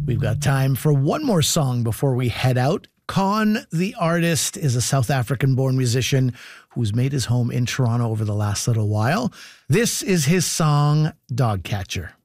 We've got time for one more song before we head out. Con, the artist, is a South African-born musician who's made his home in Toronto over the last little while. This is his song, Dog Catcher.